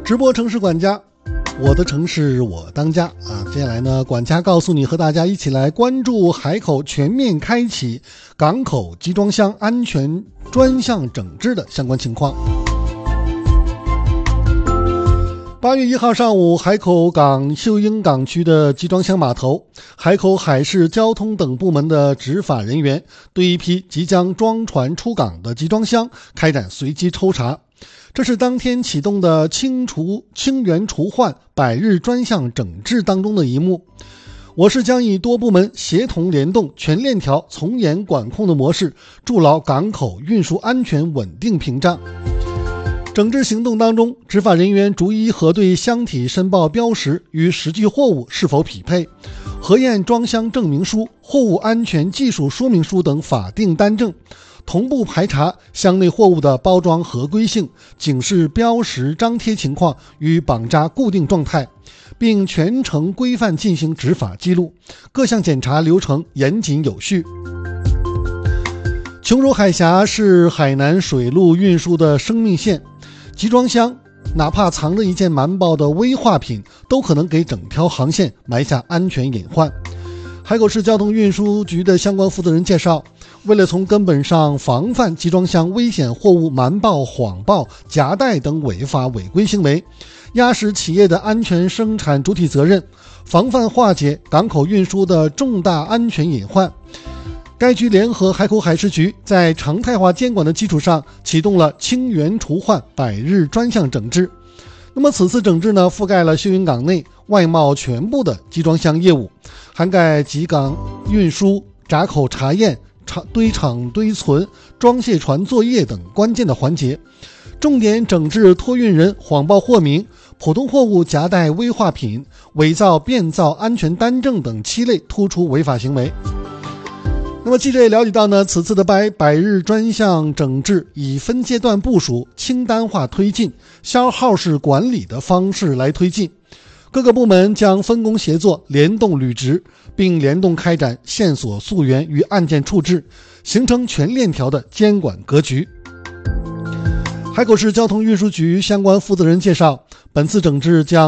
直播城市管家，我的城市我当家接下来呢，管家告诉你和大家一起来关注海口全面开启港口集装箱安全专项整治的相关情况。8月1号上午，海口港秀英港区的集装箱码头，海口海事交通等部门的执法人员对一批即将装船出港的集装箱开展随机抽查。这是当天启动的清源除患100日专项整治当中的一幕。我市将以多部门协同联动、全链条从严管控的模式，筑牢港口运输安全稳定屏障。整治行动当中，执法人员逐一核对箱体申报标识与实际货物是否匹配，核验装箱证明书、货物安全技术说明书等法定单证，同步排查箱内货物的包装合规性、警示标识张贴情况与绑扎固定状态，并全程规范进行执法记录，各项检查流程严谨有序。琼柔海峡是海南水路运输的生命线，集装箱哪怕藏着一件瞒报的危化品，都可能给整条航线埋下安全隐患。海口市交通运输局的相关负责人介绍，为了从根本上防范集装箱危险货物瞒报、谎报、夹带等违法违规行为，压实企业的安全生产主体责任，防范化解港口运输的重大安全隐患，该局联合海口海事局在常态化监管的基础上，启动了清源除患100日专项整治。那么此次整治呢，覆盖了秀英港内外贸全部的集装箱业务，涵盖集港运输、闸口查验、堆场堆存、装卸船作业等关键的环节，重点整治托运人谎报货名、普通货物夹带危化品、伪造变造安全单证等7类突出违法行为。那么记者也了解到呢，此次的100日专项整治以分阶段部署、清单化推进、消耗式管理的方式来推进，各个部门将分工协作、联动履职，并联动开展线索溯源与案件处置，形成全链条的监管格局。海口市交通运输局相关负责人介绍，本次整治将